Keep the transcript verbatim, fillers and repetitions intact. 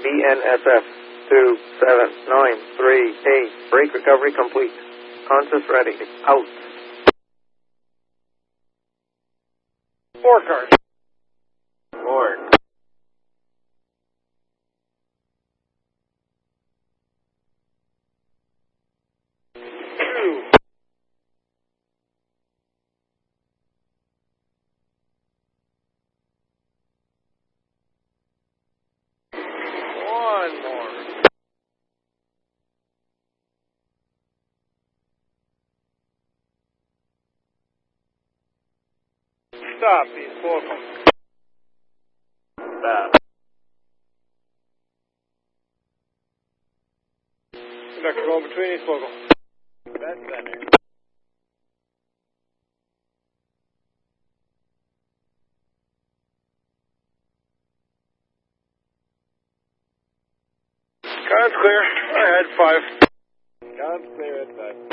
B N S F two seven nine three eight. Brake recovery complete. Conscious ready. Out. Four cars. Four. Two. One more. Stop, East Local. Stop. Conductor going between East Local. That's center. Car's clear. I had five. Car's clear at five.